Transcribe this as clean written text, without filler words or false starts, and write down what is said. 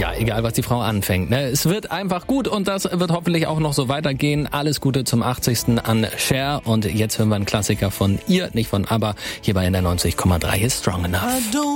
Ja, egal was die Frau anfängt, ne? Es wird einfach gut und das wird hoffentlich auch noch so weitergehen. Alles Gute zum 80. an Cher und jetzt hören wir einen Klassiker von ihr, nicht von ABBA, hier bei NDR 90,3 ist Strong Enough.